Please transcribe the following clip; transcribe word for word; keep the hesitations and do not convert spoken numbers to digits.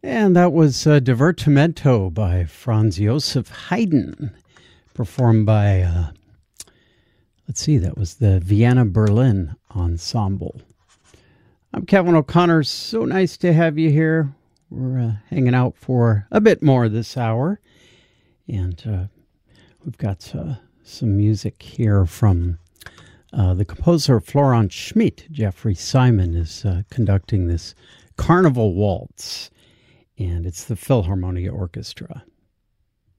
And that was uh, Divertimento by Franz Joseph Haydn, performed by, uh, let's see, that was the Vienna Berlin Ensemble. I'm Kevin O'Connor. So nice to have you here. We're uh, hanging out for a bit more this hour. And uh, we've got uh, some music here from uh, the composer Florent Schmidt. Jeffrey Simon is uh, conducting this Carnival Waltz, and it's the Philharmonia Orchestra.